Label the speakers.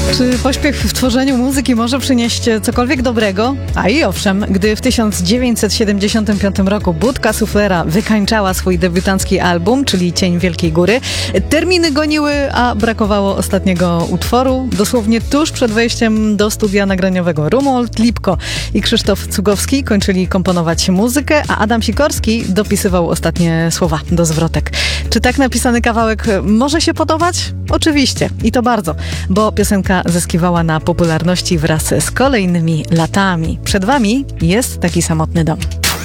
Speaker 1: Czy pośpiech w tworzeniu muzyki może przynieść cokolwiek dobrego? A i owszem, gdy w 1975 roku Budka Suflera wykańczała swój debiutancki album, czyli Cień Wielkiej Góry, terminy goniły, a brakowało ostatniego utworu. Dosłownie tuż przed wejściem do studia nagraniowego Romuald Lipko i Krzysztof Cugowski kończyli komponować muzykę, a Adam Sikorski dopisywał ostatnie słowa do zwrotek. Czy tak napisany kawałek może się podobać? Oczywiście. I to bardzo, bo piosenka zyskiwała na popularności wraz z kolejnymi latami. Przed wami jest taki samotny dom.